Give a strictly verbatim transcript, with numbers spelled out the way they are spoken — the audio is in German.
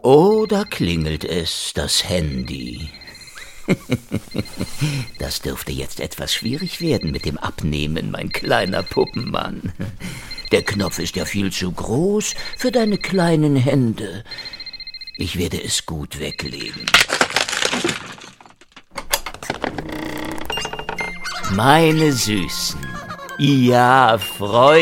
Oh, da klingelt es, das Handy. Das dürfte jetzt etwas schwierig werden mit dem Abnehmen, mein kleiner Puppenmann. Der Knopf ist ja viel zu groß für deine kleinen Hände. Ich werde es gut weglegen. Meine Süßen. Ja, Freunde.